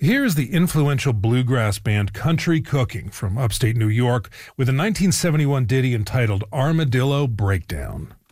Here's the influential bluegrass band Country Cooking from upstate New York with a 1971 ditty entitled Armadillo Breakdown.